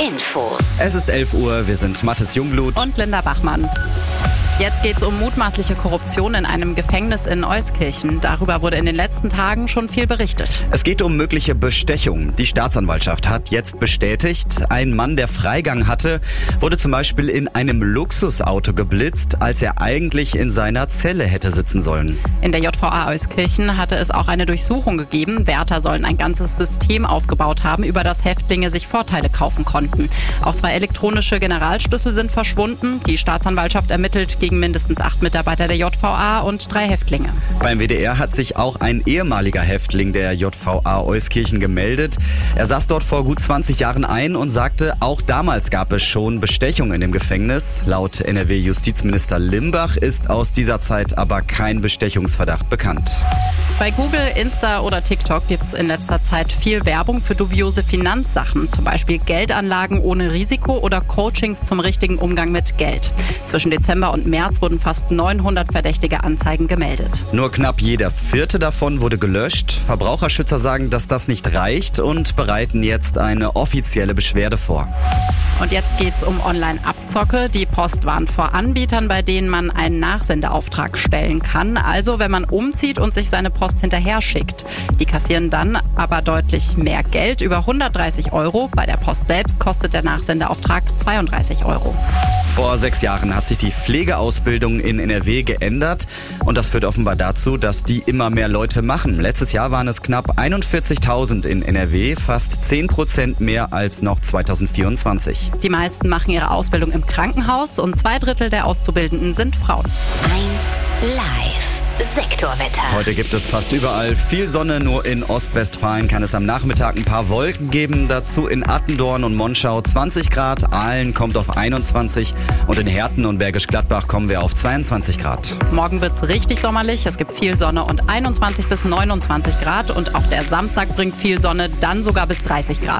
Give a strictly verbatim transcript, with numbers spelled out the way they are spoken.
Infos. Es ist elf Uhr, wir sind Mathis Jungblut und Linda Bachmann. Jetzt geht es um mutmaßliche Korruption in einem Gefängnis in Euskirchen. Darüber wurde in den letzten Tagen schon viel berichtet. Es geht um mögliche Bestechung. Die Staatsanwaltschaft hat jetzt bestätigt, ein Mann, der Freigang hatte, wurde zum Beispiel in einem Luxusauto geblitzt, als er eigentlich in seiner Zelle hätte sitzen sollen. In der J V A Euskirchen hatte es auch eine Durchsuchung gegeben. Wärter sollen ein ganzes System aufgebaut haben, über das Häftlinge sich Vorteile kaufen konnten. Auch zwei elektronische Generalschlüssel sind verschwunden. Die Staatsanwaltschaft ermittelt gegen mindestens acht Mitarbeiter der J V A und drei Häftlinge. Beim W D R hat sich auch ein ehemaliger Häftling der J V A Euskirchen gemeldet. Er saß dort vor gut zwanzig Jahren ein und sagte, auch damals gab es schon Bestechung in dem Gefängnis. Laut N R W-Justizminister Limbach ist aus dieser Zeit aber kein Bestechungsverdacht bekannt. Bei Google, Insta oder TikTok gibt es in letzter Zeit viel Werbung für dubiose Finanzsachen, zum Beispiel Geldanlagen ohne Risiko oder Coachings zum richtigen Umgang mit Geld. Zwischen Dezember und März wurden fast neunhundert verdächtige Anzeigen gemeldet. Nur knapp jeder vierte davon wurde gelöscht. Verbraucherschützer sagen, dass das nicht reicht und bereiten jetzt eine offizielle Beschwerde vor. Und jetzt geht's um Online-Abzocke. Die Post warnt vor Anbietern, bei denen man einen Nachsendeauftrag stellen kann. Also wenn man umzieht und sich seine Post hinterher schickt. Die kassieren dann aber deutlich mehr Geld, über hundertdreißig Euro. Bei der Post selbst kostet der Nachsendeauftrag zweiunddreißig Euro. Vor sechs Jahren hat sich die Pflegeausbildung in N R W geändert und das führt offenbar dazu, dass die immer mehr Leute machen. Letztes Jahr waren es knapp einundvierzigtausend in N R W, fast zehn Prozent mehr als noch zweitausendvierundzwanzig. Die meisten machen ihre Ausbildung im Krankenhaus und zwei Drittel der Auszubildenden sind Frauen. eins Live. Sektorwetter. Heute gibt es fast überall viel Sonne, nur in Ostwestfalen kann es am Nachmittag ein paar Wolken geben. Dazu in Attendorn und Monschau zwanzig Grad, Aalen kommt auf einundzwanzig und in Herten und Bergisch Gladbach kommen wir auf zweiundzwanzig Grad. Morgen wird's richtig sommerlich, es gibt viel Sonne und einundzwanzig bis neunundzwanzig Grad und auch der Samstag bringt viel Sonne, dann sogar bis dreißig Grad.